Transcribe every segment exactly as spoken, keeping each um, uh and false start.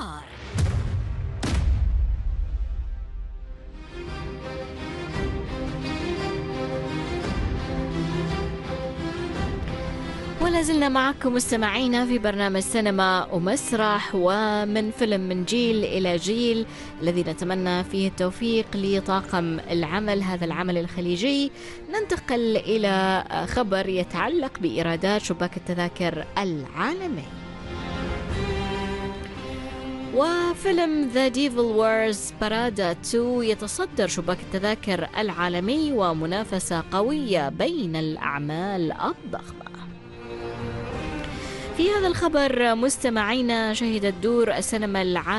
ستار. ولا زلنا معكم مستمعينا في برنامج سينما ومسرح، ومن فيلم من جيل إلى جيل الذي نتمنى فيه التوفيق لطاقم العمل هذا العمل الخليجي. ننتقل إلى خبر يتعلق بإيرادات شباك التذاكر العالمي. وفيلم The Devil Wears Prada اثنين يتصدر شباك التذاكر العالمي ومنافسة قوية بين الأعمال الضخمة. في هذا الخبر مستمعينا، شهدت دور السينما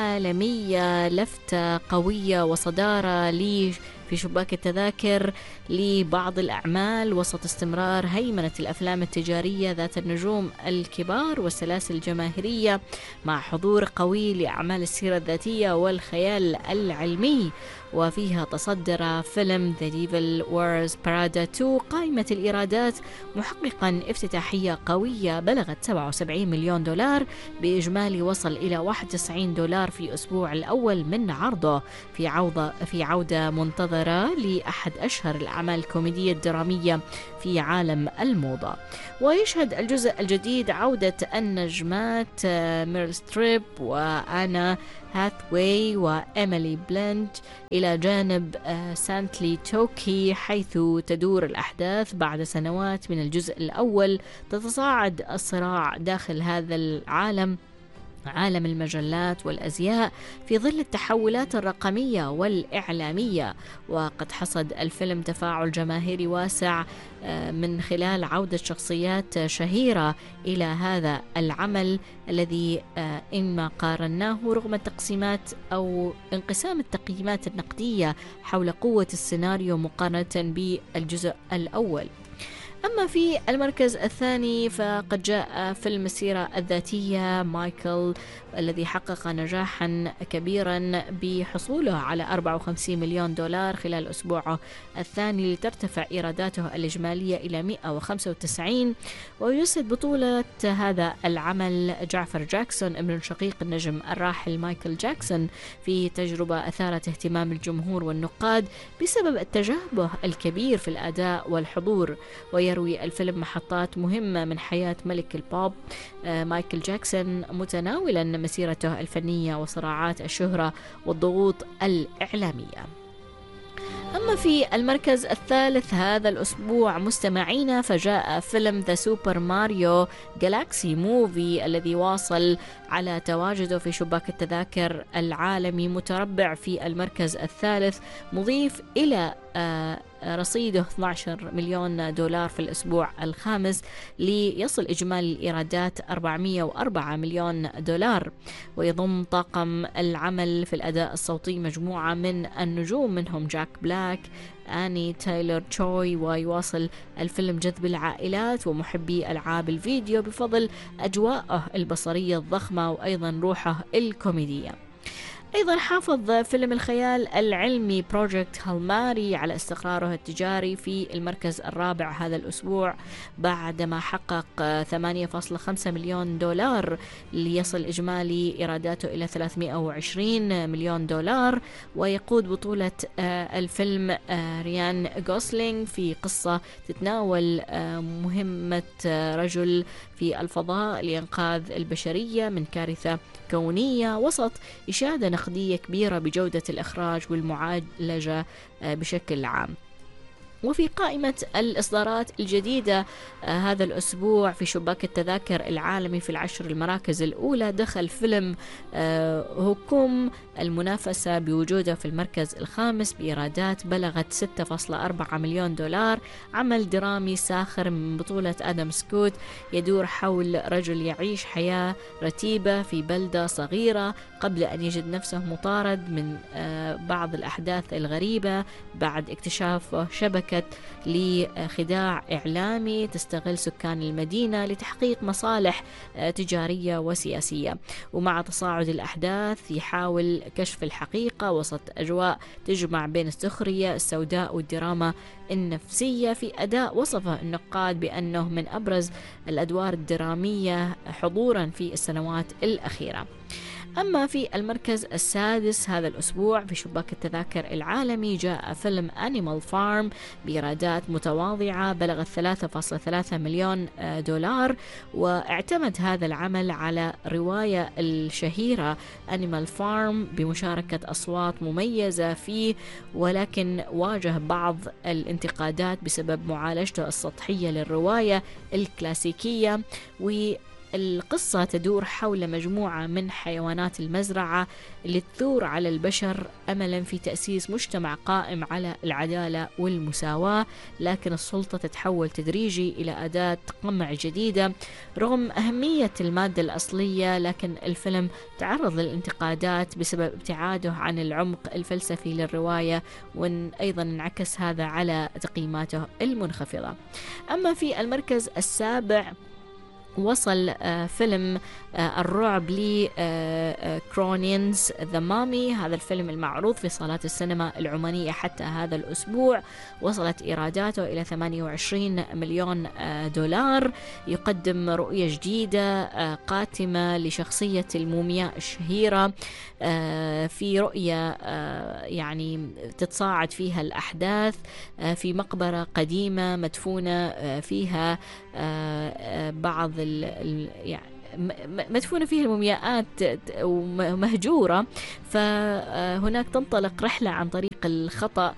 العالمية لفتة قوية وصدارة لي في شباك التذاكر لبعض الأعمال وسط استمرار هيمنة الأفلام التجارية ذات النجوم الكبار والسلاسل الجماهيرية، مع حضور قوي لأعمال السيرة الذاتية والخيال العلمي. وفيها تصدر فيلم The Devil Wears Prada اثنين قائمة الإيرادات محققا افتتاحية قوية بلغت سبعة وسبعين مليون دولار، بإجمالي وصل إلى واحد وتسعين دولار في الأسبوع الأول من عرضه، في عودة في عودة منتظرة لأحد أشهر الأعمال الكوميدية الدرامية في عالم الموضة. ويشهد الجزء الجديد عودة النجمات ميرل ستريب وأنا هاثواي وإيميلي بلنت إلى جانب سانتلي توكي، حيث تدور الأحداث بعد سنوات من الجزء الأول. تتصاعد الصراع داخل هذا العالم، عالم المجلات والأزياء، في ظل التحولات الرقمية والإعلامية. وقد حصد الفيلم تفاعل جماهيري واسع من خلال عودة شخصيات شهيرة إلى هذا العمل الذي إنما قارناه رغم التقسيمات أو انقسام التقييمات النقدية حول قوة السيناريو مقارنة بالجزء الأول. أما في المركز الثاني فقد جاء فيلم السيرة الذاتية مايكل، الذي حقق نجاحا كبيرا بحصوله على أربعة وخمسين مليون دولار خلال أسبوعه الثاني، لترتفع إيراداته الإجمالية إلى مئة وخمسة وتسعين. ويجسد بطولة هذا العمل جعفر جاكسون ابن شقيق النجم الراحل مايكل جاكسون، في تجربة أثارت اهتمام الجمهور والنقاد بسبب التشابه الكبير في الأداء والحضور. ويروي الفيلم محطات مهمة من حياة ملك البوب مايكل جاكسون، متناولا مسيرته الفنية وصراعات الشهرة والضغوط الإعلامية. أما في المركز الثالث هذا الأسبوع مستمعينا، فجاء فيلم ذا سوبر ماريو جالاكسي موفي، الذي واصل على تواجده في شباك التذاكر العالمي متربع في المركز الثالث، مضيف إلى رصيده اثني عشر مليون دولار في الأسبوع الخامس، ليصل إجمالي الإيرادات أربعمئة وأربعة مليون دولار. ويضم طاقم العمل في الأداء الصوتي مجموعة من النجوم، منهم جاك بلاك، آني تايلور تشوي. ويواصل الفيلم جذب العائلات ومحبي ألعاب الفيديو بفضل أجواءه البصرية الضخمة وأيضا روحه الكوميدية. أيضا حافظ فيلم الخيال العلمي بروجكت هالماري على استقراره التجاري في المركز الرابع هذا الأسبوع، بعدما حقق ثمانية فاصلة خمسة مليون دولار، ليصل إجمالي إيراداته إلى ثلاثمئة وعشرين مليون دولار. ويقود بطولة الفيلم ريان غوسلينغ في قصة تتناول مهمة رجل في الفضاء لإنقاذ البشرية من كارثة كونية، وسط إشادة نقدية كبيرة بجودة الإخراج والمعالجة بشكل عام. وفي قائمة الإصدارات الجديدة هذا الأسبوع في شباك التذاكر العالمي في العشر المراكز الأولى، دخل فيلم هوكوم المنافسة بوجوده في المركز الخامس بإيرادات بلغت ستة فاصلة أربعة مليون دولار. عمل درامي ساخر من بطولة آدم سكوت، يدور حول رجل يعيش حياة رتيبة في بلدة صغيرة قبل أن يجد نفسه مطارد من بعض الأحداث الغريبة بعد اكتشاف شبكة لخداع إعلامي تستغل سكان المدينة لتحقيق مصالح تجارية وسياسية. ومع تصاعد الأحداث يحاول كشف الحقيقة وسط أجواء تجمع بين السخرية السوداء والدراما النفسية، في أداء وصفه النقاد بأنه من أبرز الأدوار الدرامية حضورا في السنوات الأخيرة. أما في المركز السادس هذا الأسبوع في شباك التذاكر العالمي جاء فيلم أنيمال فارم بإيرادات متواضعة بلغت ثلاثة فاصلة ثلاثة مليون دولار، واعتمد هذا العمل على رواية الشهيرة أنيمال فارم بمشاركة أصوات مميزة فيه، ولكن واجه بعض الانتقادات بسبب معالجته السطحية للرواية الكلاسيكية. والقصة تدور حول مجموعة من حيوانات المزرعة اللي تثور على البشر أملا في تأسيس مجتمع قائم على العدالة والمساواة، لكن السلطة تتحول تدريجي إلى أداة قمع جديدة. رغم أهمية المادة الأصلية، لكن الفيلم تعرض للانتقادات بسبب ابتعاده عن العمق الفلسفي للرواية، وأيضا انعكس هذا على تقييماته المنخفضة. أما في المركز السابع وصل فيلم الرعب لكرونينز ذا مامي، هذا الفيلم المعروض في صالات السينما العمانية حتى هذا الأسبوع. وصلت إيراداته إلى ثمانية وعشرين مليون دولار. يقدم رؤية جديدة قاتمة لشخصية المومياء الشهيرة، في رؤية يعني تتصاعد فيها الأحداث في مقبرة قديمة مدفونة فيها بعض ال يعني مدفونة فيها المومياءات ومهجورة، فهناك تنطلق رحلة عن طريق الخطأ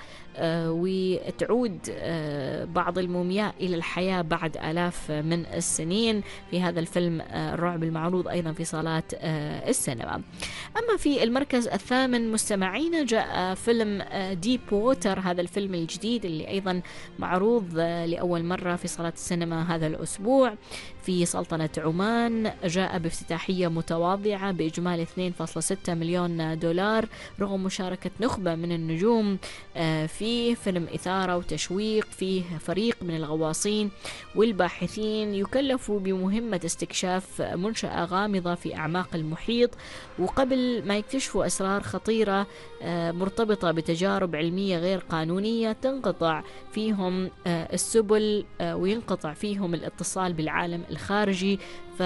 وتعود بعض المومياء إلى الحياة بعد آلاف من السنين في هذا الفيلم الرعب المعروض أيضا في صالات السينما. أما في المركز الثامن مستمعين جاء فيلم ديب ووتر، هذا الفيلم الجديد اللي أيضا معروض لأول مرة في صالات السينما هذا الأسبوع في سلطنة عمان. جاء بافتتاحية متواضعة بإجمالي اثنين فاصلة ستة مليون دولار رغم مشاركة نخبة من النجوم. فيه فيلم إثارة وتشويق، فيه فريق من الغواصين والباحثين يكلفوا بمهمة استكشاف منشأة غامضة في أعماق المحيط، وقبل ما يكتشفوا أسرار خطيرة مرتبطة بتجارب علمية غير قانونية تنقطع فيهم السبل وينقطع فيهم الاتصال بالعالم الخارجي،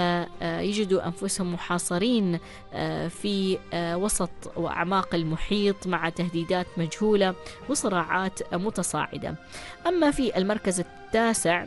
فيجدوا أنفسهم محاصرين في وسط وأعماق المحيط مع تهديدات مجهولة وصراعات متصاعدة. أما في المركز التاسع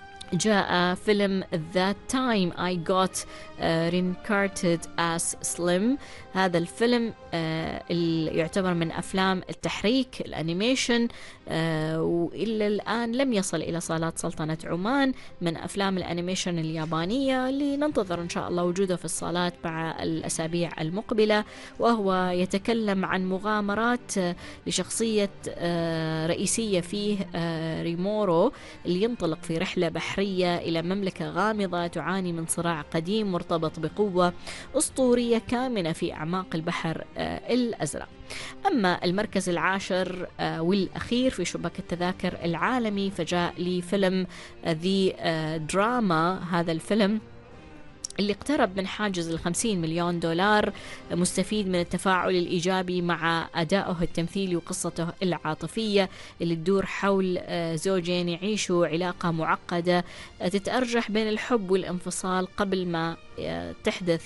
جاء فيلم That Time I Got uh, Reincarnated as Slim، هذا الفيلم uh, اللي يعتبر من أفلام التحريك الأنيميشن uh, وإلا الآن لم يصل إلى صالات سلطنة عمان، من أفلام الأنيميشن اليابانية اللي ننتظر إن شاء الله وجوده في الصالات مع الأسابيع المقبلة. وهو يتكلم عن مغامرات uh, لشخصية uh, رئيسية فيه uh, ريمورو اللي ينطلق في رحلة بحرية إلى مملكة غامضة تعاني من صراع قديم مرتبط بقوة أسطورية كامنة في أعماق البحر الأزرق. أما المركز العاشر والأخير في شباك التذاكر العالمي فجاء لي فيلم ذي دراما، هذا الفيلم اللي اقترب من حاجز الخمسين مليون دولار، مستفيد من التفاعل الإيجابي مع أدائه التمثيلي وقصته العاطفية اللي تدور حول زوجين يعيشوا علاقة معقدة تتأرجح بين الحب والانفصال قبل ما تحدث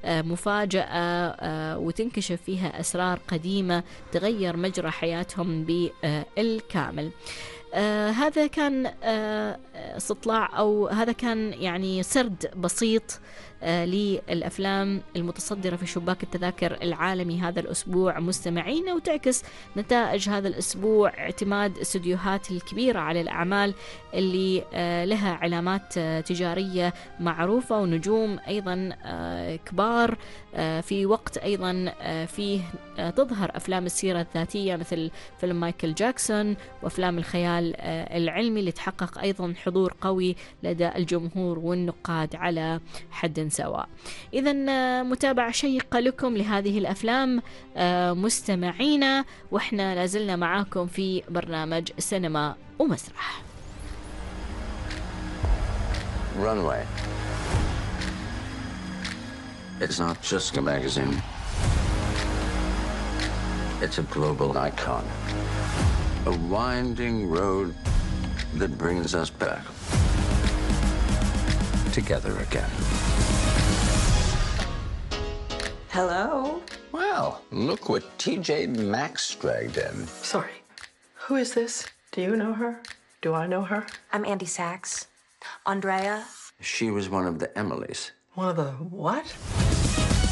مفاجأة وتنكشف فيها أسرار قديمة تغير مجرى حياتهم بالكامل. آه هذا كان آه استطلاع أو هذا كان يعني سرد بسيط آه للأفلام المتصدرة في شباك التذاكر العالمي هذا الأسبوع مستمعين، وتعكس نتائج هذا الأسبوع اعتماد استديوهات الكبيرة على الأعمال اللي آه لها علامات آه تجارية معروفة ونجوم أيضا آه كبار، آه في وقت أيضا آه فيه آه تظهر أفلام السيرة الذاتية مثل فيلم مايكل جاكسون وأفلام الخيال العلمي اللي تحقق أيضا حضور قوي لدى الجمهور والنقاد على حد سواء. إذن متابعة شيقة لكم لهذه الأفلام مستمعينا، وإحنا لازلنا معاكم في برنامج سينما ومسرح. Runway. It's not just a magazine. It's a global icon. A winding road that brings us back together again. Hello? Well, look what T J Maxx dragged in. Sorry. Who is this? Do you know her? Do I know her? I'm Andy Sachs. Andrea. She was one of the Emilys. One of the what?